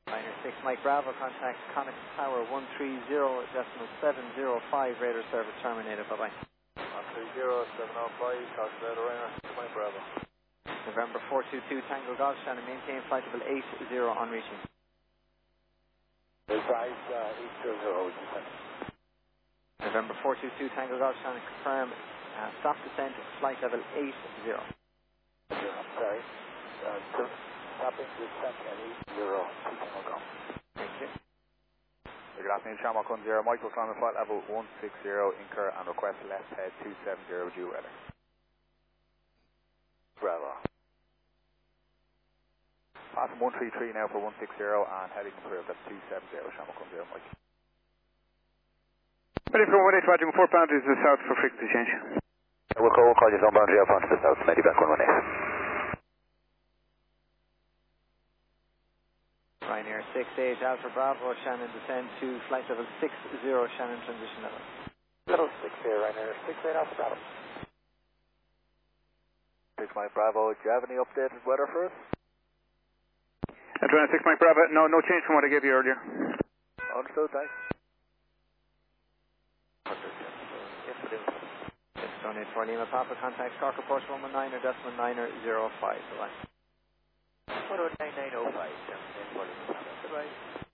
Liner 6 Mike Bravo, contact Connacht Tower 130.705, radar service terminated, bye-bye. 130.705, talk to radar Liner 6 Mike Bravo. November 422 Tango Golf, Shannon, maintain flight level 80 on reaching. Advise 800, November 422 Tango Golf, Shannon, confirm stop descent, flight level 80. Sorry. Stopping descent at 80, Tango Golf. Thank you. Good afternoon, Shamrock 10, Michael Simon, flight level 160, incur and request left head 270 due weather. Bravo. Passing 133 now for 160 and heading approved at 270, Shamrock 10, Mike. Ready for 118, Roger, 4 boundaries to the south for frequency change. We'll call you zone boundary up onto the south, Medivac 118. Ryanair 68 Alpha Bravo, Shannon descend to flight level 60, Shannon transition level. Level 60, Ryanair 68 Alpha Bravo. 6 Mike Bravo, do you have any updated weather for us? Ryanair 6 Mike Bravo, no change from what I gave you earlier. Understood, thanks. Yes, donate for Lima Papa, contact Corker Porsche 119 or decimal 905, bye-bye. 119.05, 7 Goodbye.